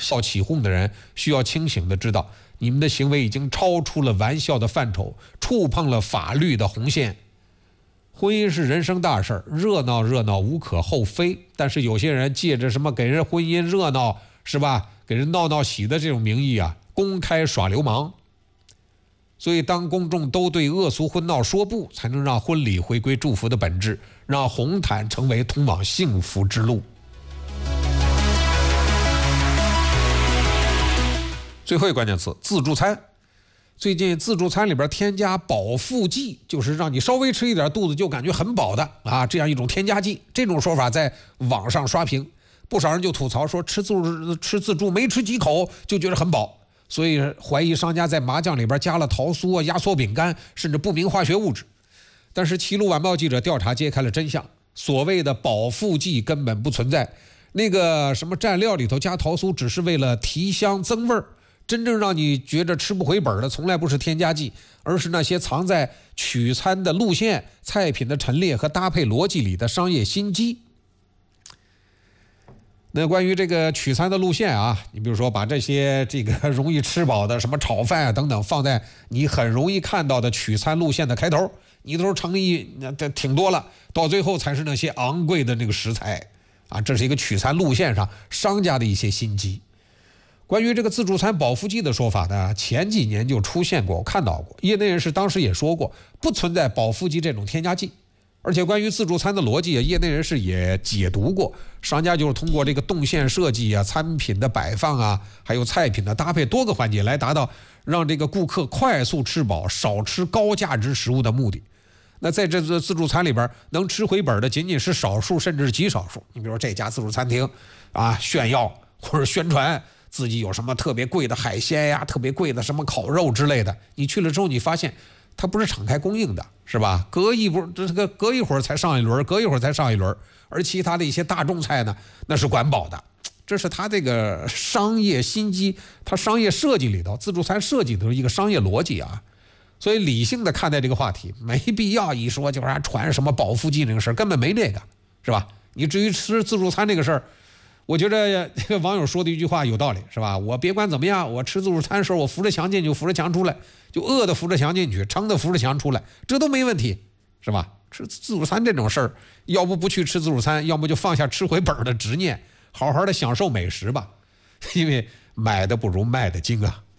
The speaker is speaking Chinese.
笑起哄的人需要清醒的知道，你们的行为已经超出了玩笑的范畴，触碰了法律的红线。婚姻是人生大事，热闹热闹无可厚非，但是有些人借着什么给人婚姻热闹是吧，给人闹闹喜的这种名义啊，公开耍流氓。所以当公众都对恶俗婚闹说不，才能让婚礼回归祝福的本质，让红毯成为通往幸福之路。最后一个关键词，自助餐。最近自助餐里边添加饱腹剂，就是让你稍微吃一点肚子就感觉很饱的啊，这样一种添加剂。这种说法在网上刷屏，不少人就吐槽说吃自助没吃几口就觉得很饱，所以怀疑商家在麻酱里边加了桃酥啊、压缩饼干，甚至不明化学物质。但是齐鲁晚报记者调查揭开了真相，所谓的饱腹剂根本不存在，那个什么蘸料里头加桃酥只是为了提香增味儿。真正让你觉着吃不回本的，从来不是添加剂，而是那些藏在取餐的路线、菜品的陈列和搭配逻辑里的商业心机。那关于这个取餐的路线啊，你比如说把这些容易吃饱的什么炒饭啊等等放在你很容易看到的取餐路线的开头，你都诚意挺多了，到最后才是那些昂贵的那个食材啊，这是一个取餐路线上商家的一些心机。关于这个自助餐饱腹剂的说法呢，前几年就出现过，我看到过，业内人士当时也说过，不存在饱腹剂这种添加剂。而且关于自助餐的逻辑，业内人士也解读过，商家就是通过这个动线设计啊、餐品的摆放啊，还有菜品的搭配多个环节来达到让这个顾客快速吃饱、少吃高价值食物的目的。那在这自助餐里边，能吃回本的仅仅是少数，甚至是极少数。你比如说这家自助餐厅啊，炫耀或者宣传自己有什么特别贵的海鲜呀、特别贵的什么烤肉之类的，你去了之后，你发现它不是敞开供应的，是吧？隔一会儿才上一轮，隔一会儿才上一轮，而其他的一些大众菜呢，那是管饱的。这是它这个商业心机，它商业设计里头，自助餐设计的一个商业逻辑啊。所以理性的看待这个话题，没必要一说就是传什么饱腹剂这个事儿，根本没这个，是吧？你至于吃自助餐这个事儿，我觉得这个网友说的一句话有道理，是吧？我别管怎么样，我吃自助餐的时候，我扶着墙进去，扶着墙出来，就饿的扶着墙进去，撑的扶着墙出来，这都没问题，是吧？吃自助餐这种事儿，要不去吃自助餐，要么就放下吃回本的执念，好好的享受美食吧，因为买的不如卖的精啊。